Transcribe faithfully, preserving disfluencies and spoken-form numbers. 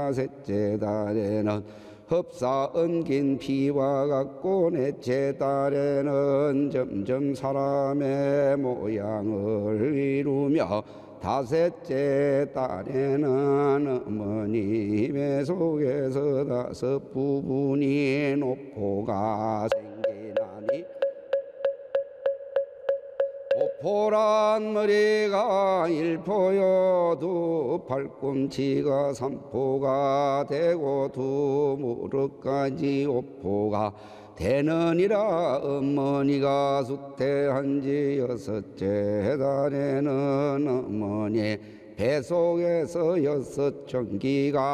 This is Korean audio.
셋째 달에는 흡사 엉긴 피와 같고 넷째 달에는 점점 사람의 모양을 이루며 다섯째 달에는 어머님의 속에서 다섯 부분이 노포가 생기나니 오포란 머리가 일포요 두 팔꿈치가 삼포가 되고 두 무릎까지 오포가 되느니라. 어머니가 수태한 지 여섯째 달에는 어머니 뱃속에서 여섯 전기가